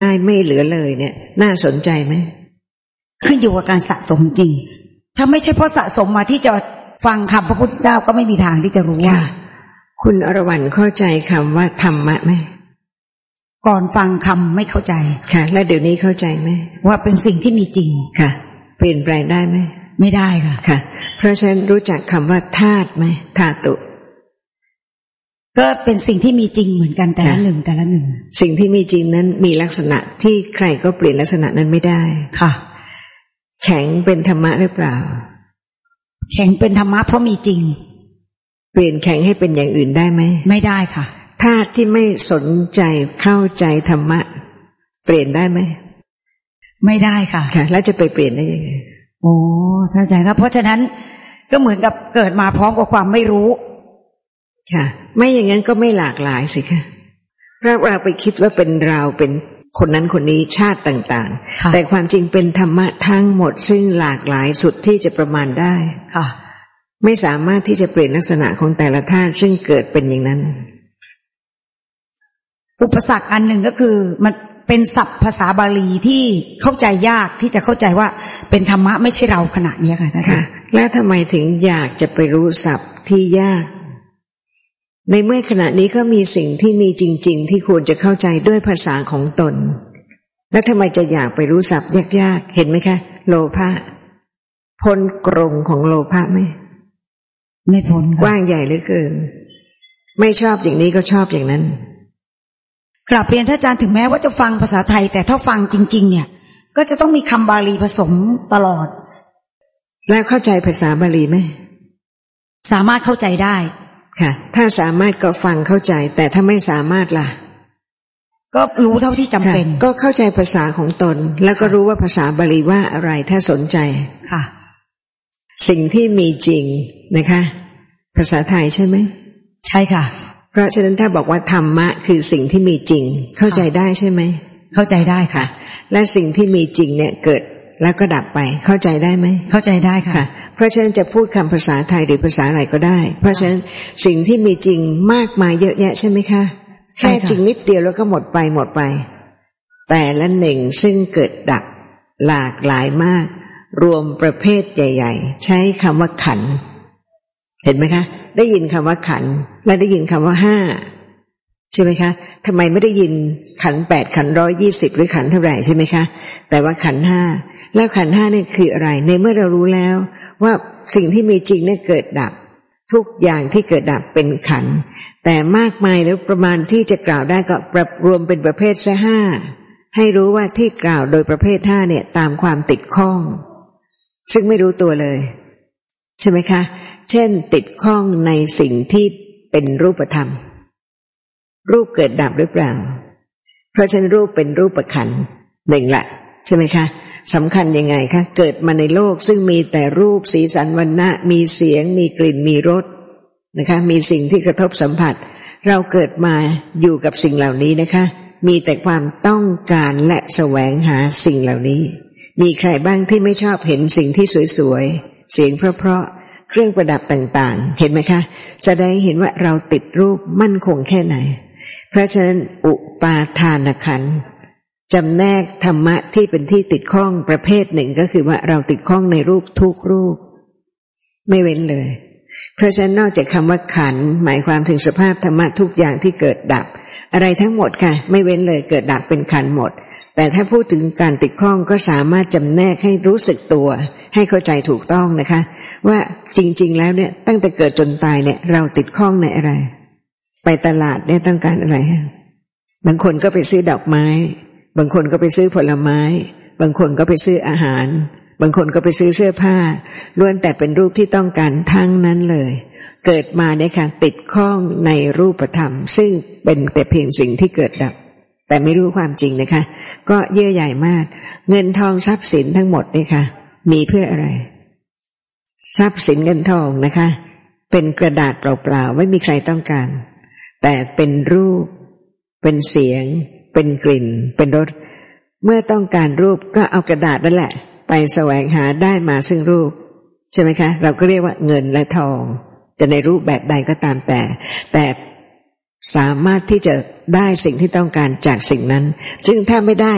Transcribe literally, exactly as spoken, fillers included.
ได้ไม่เหลือเลยเนี่ยน่าสนใจไหมขึ้นอยู่กับการสะสมจริงถ้าไม่ใช่เพราะสะสมมาที่จะฟังคำพระพุทธเจ้าก็ไม่มีทางที่จะรู้ว่าคุณอรวรรณเข้าใจคำว่าธรรมะไหมก่อนฟังคำไม่เข้าใจค่ะแล้วเดี๋ยวนี้เข้าใจไหมว่าเป็นสิ่งที่มีจริงค่ะเปลี่ยนแปลงได้ไหมไม่ได้ค่ะค่ะเพราะฉะนั้นรู้จักคำว่าธาตุไหมธาตุก็เป็นสิ่งที่มีจริงเหมือนกันแต่ละหนึ่งแต่ละหนึ่งสิ่งที่มีจริงนั้นมีลักษณะที่ใครก็เปลี่ยนลักษณะนั้นไม่ได้ค่ะแข็งเป็นธรรมะหรือเปล่าแข็งเป็นธรรมะเพราะมีจริงเปลี่ยนแข็งให้เป็นอย่างอื่นได้ไหมไม่ได้ค่ะธาตุที่ไม่สนใจเข้าใจธรรมะเปลี่ยนได้ไหมไม่ได้ค่ะค่ะแล้วจะไปเปลี่ยนได้ยังไงโอ้ท่านอาจารย์ครับเพราะฉะนั้นก็เหมือนกับเกิดมาพร้อมกับความไม่รู้ค่ะไม่อย่างนั้นก็ไม่หลากหลายสิค่ะเราเราไปคิดว่าเป็นเราเป็นคนนั้นคนนี้ชาติต่างๆแต่ความจริงเป็นธรรมะทั้งหมดซึ่งหลากหลายสุดที่จะประมาณได้ค่ะไม่สามารถที่จะเปลี่ยนลักษณะของแต่ละธาตุซึ่งเกิดเป็นอย่างนั้นอุปสรรคอันหนึ่งก็คือมันเป็นศัพท์ภาษาบาลีที่เข้าใจยากที่จะเข้าใจว่าเป็นธรรมะไม่ใช่เราขณะนี้ค่ะท่านค่ะแล้วทำไมถึงอยากจะไปรู้ศัพท์ที่ยากในเมื่อขณะนี้ก็มีสิ่งที่มีจริงๆที่ควรจะเข้าใจด้วยภาษาของตนแล้วทำไมจะอยากไปรู้ศัพท์ยากๆเห็นไหมคะโลภะพ้นกรงของโลภะไหมไม่พ้นกว้างใหญ่เหลือเกินไม่ชอบอย่างนี้ก็ชอบอย่างนั้นกราบเรียนท่านอาจารย์ถึงแม้ว่าจะฟังภาษาไทยแต่ถ้าฟังจริงๆเนี่ยก็จะต้องมีคำบาลีผสมตลอดแล้วเข้าใจภาษาบาลีไหมสามารถเข้าใจได้ค่ะถ้าสามารถก็ฟังเข้าใจแต่ถ้าไม่สามารถล่ะก็รู้เท่าที่จำเป็นก็เข้าใจภาษาของตนแล้วก็รู้ว่าภาษาบาลีว่าอะไรถ้าสนใจค่ะสิ่งที่มีจริงนะคะภาษาไทยใช่ไหมใช่ค่ะเพราะฉะนั้นถ้าบอกว่าธรรมะคือสิ่งที่มีจริงเข้าใจได้ใช่ไหมเข้าใจได้ค่ะและสิ่งที่มีจริงเนี่ยเกิดแล้วก็ดับไปเข้าใจได้ไหมเข้าใจได้ค่ะเพราะฉะนั้นจะพูดคำภาษาไทยหรือภาษาอะไรก็ได้เพราะฉะนั้นสิ่งที่มีจริงมากมายเยอะแยะใช่ไหมคะแค่จริงนิดเดียวแล้วก็หมดไปหมดไปแต่ละหนึ่งซึ่งเกิดดับหลากหลายมากรวมประเภทใหญ่ๆใช้คำว่าขันธ์เห็นไหมคะได้ยินคำว่าขันธ์และได้ยินคำว่าห้าใช่ไหมคะทำไมไม่ได้ยินขันธ์แปดขันธ์ร้อยยี่สิบหรือขันธ์เท่าไหร่ใช่ไหมคะแต่ว่าขันธ์ห้าแล้วขันธ์ห้านี่คืออะไรในเมื่อเรารู้แล้วว่าสิ่งที่มีจริงเนี่ยเกิดดับทุกอย่างที่เกิดดับเป็นขันธ์แต่มากมายแล้วประมาณที่จะกล่าวได้ก็ปรับรวมเป็นประเภทแค่ห้าให้รู้ว่าที่กล่าวโดยประเภทห้าเนี่ยตามความติดข้องซึ่งไม่รู้ตัวเลยใช่ไหมคะเช่นติดข้องในสิ่งที่เป็นรูปธรรมรูปเกิดดับหรือเปล่าเพราะฉะนั้นรูปเป็นรูปขันธ์หนึ่งละใช่ไหมคะสำคัญยังไงคะเกิดมาในโลกซึ่งมีแต่รูปสีสันวรรณะมีเสียงมีกลิ่นมีรสนะคะมีสิ่งที่กระทบสัมผัสเราเกิดมาอยู่กับสิ่งเหล่านี้นะคะมีแต่ความต้องการและแสวงหาสิ่งเหล่านี้มีใครบ้างที่ไม่ชอบเห็นสิ่งที่สวยๆเสียงเพราะๆเครื่องประดับต่างๆเห็นไหมคะแสดงเห็นว่าเราติดรูปมั่นคงแค่ไหนเพราะฉะนั้นอุปาทานขันธ์จำแนกธรรมะที่เป็นที่ติดข้องประเภทหนึ่งก็คือว่าเราติดข้องในรูปทุกรูปไม่เว้นเลยเพราะฉะนั้นนอกจากคำว่าขันธ์หมายความถึงสภาพธรรมะทุกอย่างที่เกิดดับอะไรทั้งหมดค่ะไม่เว้นเลยเกิดดับเป็นขันธ์หมดแต่ถ้าพูดถึงการติดข้องก็สามารถจำแนกให้รู้สึกตัวให้เข้าใจถูกต้องนะคะว่าจริงๆแล้วเนี่ยตั้งแต่เกิดจนตายเนี่ยเราติดข้องในอะไรไปตลาดเนี่ยต้องการอะไรบางคนก็ไปซื้อดอกไม้บางคนก็ไปซื้อผลไม้บางคนก็ไปซื้ออาหารบางคนก็ไปซื้อเสื้อผ้าล้วนแต่เป็นรูปที่ต้องการทั้งนั้นเลยเกิดมาเนี่ยค่ะติดข้องในรูปธรรมซึ่งเป็นแต่เพียงสิ่งที่เกิดดับแต่ไม่รู้ความจริงนะคะก็เยื่อใหญ่มากเงินทองทรัพย์สินทั้งหมดนี่ค่ะมีเพื่ออะไรทรัพย์สินเงินทองนะคะเป็นกระดาษเปล่าๆไม่มีใครต้องการแต่เป็นรูปเป็นเสียงเป็นกลิ่นเป็นรสเมื่อต้องการรูปก็เอากระดาษนั่นแหละไปแสวงหาได้มาซึ่งรูปใช่ไหมคะเราก็เรียกว่าเงินและทองจะในรูปแบบใดก็ตามแต่แต่สามารถที่จะได้สิ่งที่ต้องการจากสิ่งนั้นซึ่งถ้าไม่ได้